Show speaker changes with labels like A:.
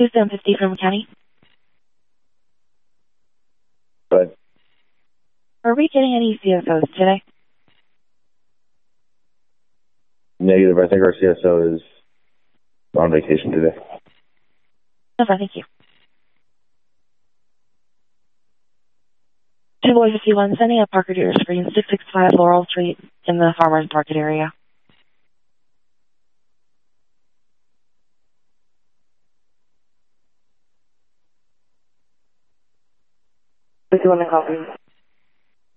A: 750 from County.
B: But
A: Are we getting any CSOs today?
B: negative. I think our CSO is on vacation today.
A: Okay, thank you. 2 boys 51, sending a Parker to your screen, 665 Laurel Street in the Farmers Market area. 51 and copy.